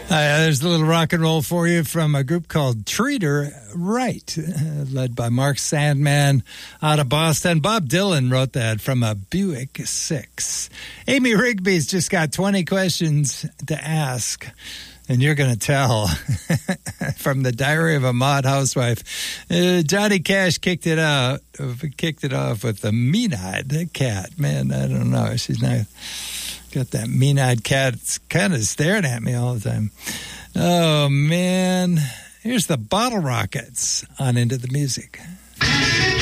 There's a little rock and roll for you from a group called Treater Right, led by Mark Sandman out of Boston. Bob Dylan wrote that from a Buick 6. Amy Rigby's just got 20 questions to ask, and you're going to tell from the Diary of a Mod Housewife. Johnny Cash kicked it off with the mean-eyed cat. Man, I don't know. She's not... Got that mean-eyed cat. It's kind of staring at me all the time. Oh, man. Here's the Bottle Rockets on Into the Music.